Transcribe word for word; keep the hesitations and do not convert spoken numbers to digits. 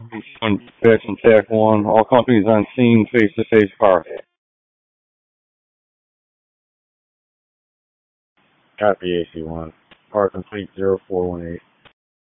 One Bitch and Tech one. All companies on scene, face-to-face car. Copy A C one. Car complete zero four one eight.